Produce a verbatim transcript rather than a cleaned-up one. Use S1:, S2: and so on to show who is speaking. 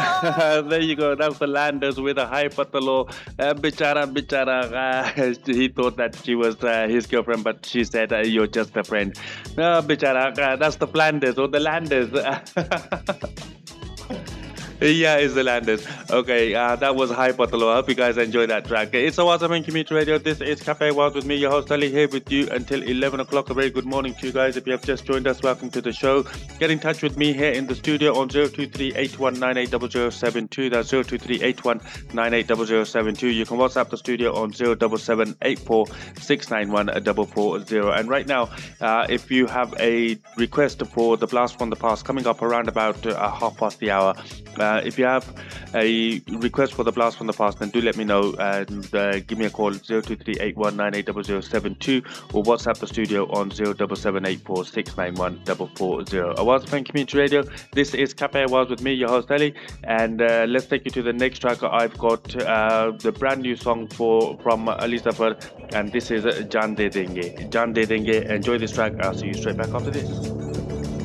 S1: There you go. That's the Landers with a high patalo. Uh, bichara, bichara. Uh, he thought that she was uh, his girlfriend, but she said, uh, "You're just a friend." No, bichara. Uh, that's the Flanders or the Landers. Yeah, it's the Landers. Okay, uh, that was High Patalo. I hope you guys enjoyed that track. It's a Awesome and Community Radio. This is Cafe World with me, your host Ali, here with you until eleven o'clock. A very good morning to you guys. If you have just joined us, welcome to the show. Get in touch with me here in the studio on zero two three eight one nine eight zero zero seven two. That's zero two three eight one nine eight zero zero seven two. You can WhatsApp the studio on zero seven seven eight four six nine one four four zero. And right now, uh, if you have a request for the Blast from the Past coming up around about uh, half past the hour, uh, if you have a request for the Blast from the Past, then do let me know and uh, give me a call zero two three eight one nine eight zero zero seven two or WhatsApp the studio on zero seven seven eight four six nine one four four zero. Awaz Fan Community Radio. This is Cafe Awaz with me, your host Ali, and uh, let's take you to the next track. I've got uh, the brand new song for from Ali Zafar, and this is Jaan De Denge. Jaan De Denge. Enjoy this track. I'll see you straight back after this.